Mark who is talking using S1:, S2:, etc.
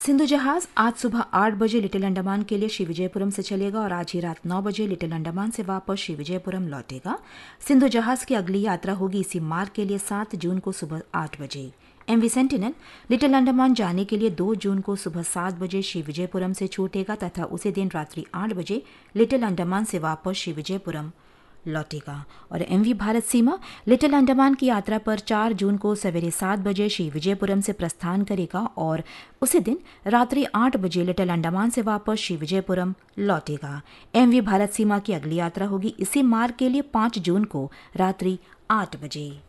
S1: सिंधु जहाज आज सुबह 8 बजे लिटिल अंडमान के लिए श्रीविजयपुरम से चलेगा और आज ही रात 9 बजे लिटिल अंडमान से वापस श्रीविजयपुरम लौटेगा। सिंधु जहाज की अगली यात्रा होगी इसी मार्ग के लिए 7 जून को सुबह 8 बजे। एमवी सेंटिनल लिटिल अंडमान जाने के लिए 2 जून को सुबह 7 बजे श्रीविजयपुरम से छूटेगा तथा उसी दिन रात्रि 8 बजे लिटिल अंडमान से वापस श्रीविजयपुरम लौटेगा। और एमवी भारत सीमा लिटिल अंडमान की यात्रा पर 4 जून को सवेरे 7 बजे श्रीविजयपुरम से प्रस्थान करेगा और उसी दिन रात्रि 8 बजे लिटिल अंडमान से वापस श्रीविजयपुरम लौटेगा। एमवी भारत सीमा की अगली यात्रा होगी इसी मार्ग के लिए 5 जून को रात्रि 8 बजे।